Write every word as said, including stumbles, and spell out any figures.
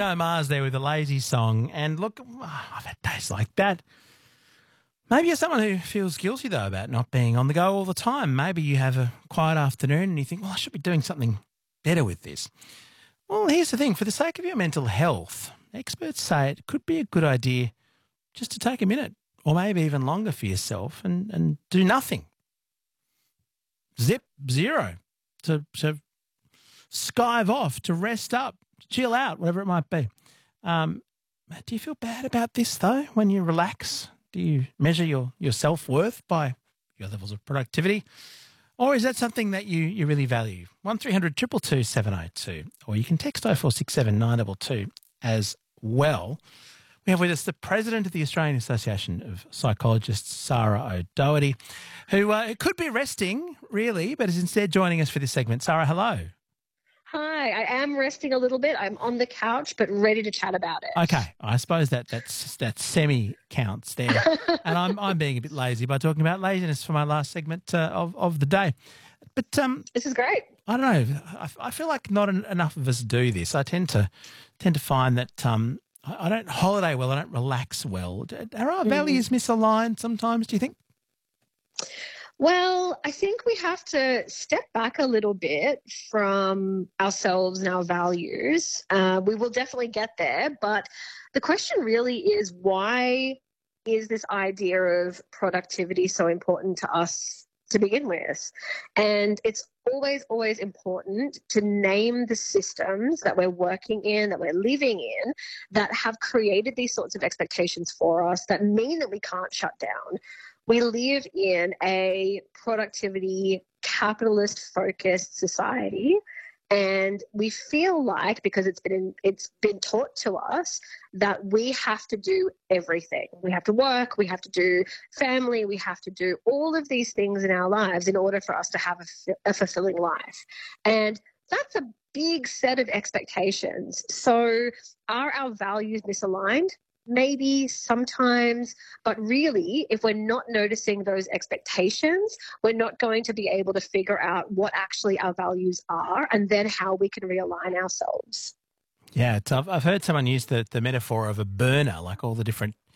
Bruno Mars there with a lazy song. And look, oh, I've had days like that. Maybe you're someone who feels guilty, though, about not being on the go all the time. Maybe you have a quiet afternoon and you think, well, I should be doing something better with this. Well, here's the thing. For the sake of your mental health, experts say it could be a good idea just to take a minute or maybe even longer for yourself and, and do nothing. Zip, zero, to, to skive off, to rest up, to chill out, whatever it might be. Um, do you feel bad about this, though, when you relax? Do you measure your, your self-worth by your levels of productivity? Or is that something that you, you really value? one three hundred two two two seven oh two. Or you can text oh four six seven nine two two as well. We have with us the President of the Australian Association of Psychologists, Sarah O'Doherty, who uh, could be resting, really, but is instead joining us for this segment. Sarah, hello. Hi, I am resting a little bit. I'm on the couch, but ready to chat about it. Okay, I suppose that that's that semi counts there, and I'm I'm being a bit lazy by talking about laziness for my last segment uh, of of the day. But um, this is great. I don't know. I, I feel like not en- enough of us do this. I tend to tend to find that um, I, I don't holiday well. I don't relax well. Are our values mm. misaligned sometimes? Do you think? Well, I think we have to step back a little bit from ourselves and our values. Uh, we will definitely get there, but the question really is, why is this idea of productivity so important to us to begin with? And it's always, always important to name the systems that we're working in, that we're living in, that have created these sorts of expectations for us that mean that we can't shut down. We live in a productivity, capitalist-focused society, and we feel like, because it's been it's been taught to us, that we have to do everything. We have to work, we have to do family, we have to do all of these things in our lives in order for us to have a, a fulfilling life. And that's a big set of expectations. So are our values misaligned? Maybe sometimes, but really, if we're not noticing those expectations, we're not going to be able to figure out what actually our values are and then how we can realign ourselves. Yeah, it's, I've, I've heard someone use the, the metaphor of a burner, like all the different